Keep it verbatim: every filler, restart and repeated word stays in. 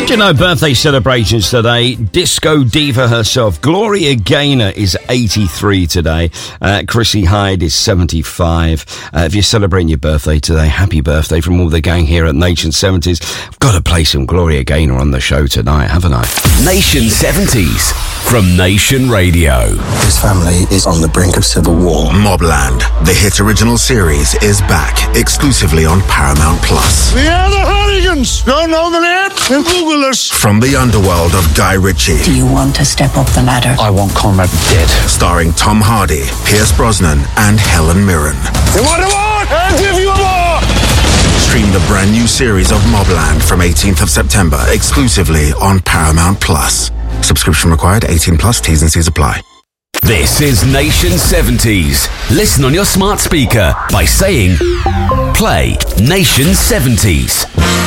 Do you know birthday celebrations today? Disco diva herself, Gloria Gaynor, is eighty-three today. Uh, Chrissy Hyde is seventy-five. Uh, if you're celebrating your birthday today, happy birthday from all the gang here at Nation seventies. I've got to play some Gloria Gaynor on the show tonight, haven't I? Nation seventies from Nation Radio. His family is on the brink of civil war. Mobland, the hit original series, is back exclusively on Paramount Plus. We are the Hooligans. Don't know the name? Then Google us. From the underworld of Guy Ritchie. Do you want to step up the ladder? I want Conrad dead. Starring Tom Hardy, Pierce Brosnan, and Helen Mirren. You want a war? I'll give you a war. Stream the brand new series of Mobland from eighteenth of September exclusively on Paramount Plus. Subscription required, eighteen plus, T's and C's apply. This is Nation seventies. Listen on your smart speaker by saying, play Nation seventies.